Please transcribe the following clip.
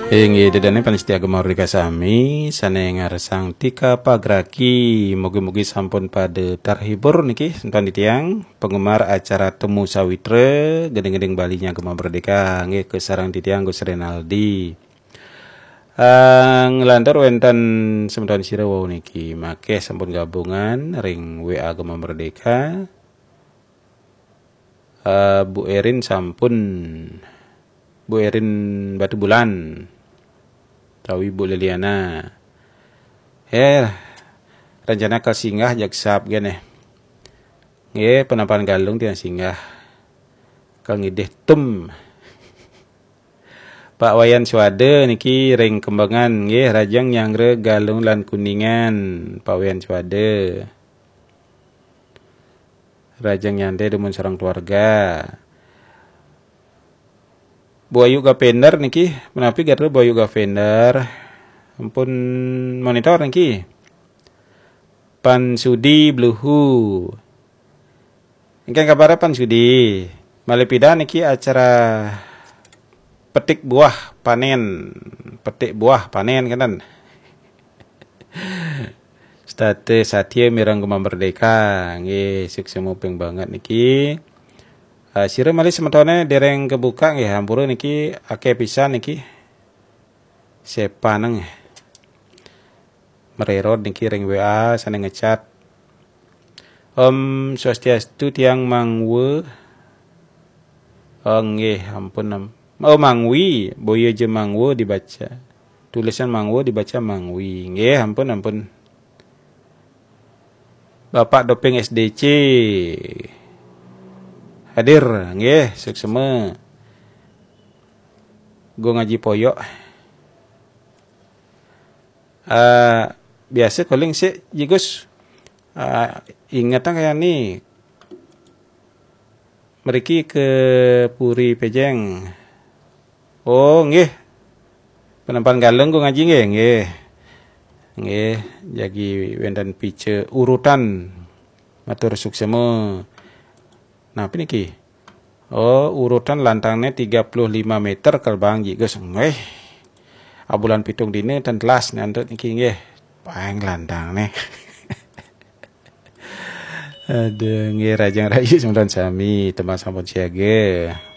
Ingi dedane panitia Mardika sami sane ngaresang tika pagraki mugi-mugi sampun pada terhibur niki sentuhan tiang penggemar acara Temu Sawitra gedeng-gedeng Balinya Gema Merdeka nggih ke sareng titiang Gus Renaldi. Ngelantur wenten sementuhan sira wau niki make sampun gabungan ring WA Gema Merdeka. Bu Erin Batu Bulan tawi Bu Liliana rencana ke singgah jaksap gene penamparan galung tiang singgah kal ngideh tum Pak Wayan Swade niki ring kembangan rajang nyangre galung lan kuningan Pak Wayan Swade rajang nyande demun sarang keluarga Bu Ayu Gavender niki menapi gardu Bu Ayu Gavender ampun monitor niki Pan Sudi Bluhu ingkang kabar Pan Sudi malepida niki acara petik buah panen kanan state satya mirang Gema Merdeka nggih suksemu ping banget niki. Sira malih sementone dereng kebuka nggih hampura niki akeh pisan niki sepaneng mererod niki ring WA sane ngecat Om Swastiastu tiang mangwe nggih ampun mangwi boyo je mangwe dibaca tulisan mangwe dibaca mangwi nggih ampun Bapak Doping SDC hadir nggih suksema go ngaji poyok biasa calling si jigus ingatan kayak nih meriki ke Puri Pejeng nggih penamparan galeng go ngaji nggih jagi wendan pice urutan matur suksema. Nah, apa niki? Urutan lantangnya 35 meter kalbang jigus nggih. Abulan pitung dine dan telas nantut niki nggih. Paeng lantang nih. Aduh nggih rajang rayu sementan sami teman sampun siaga.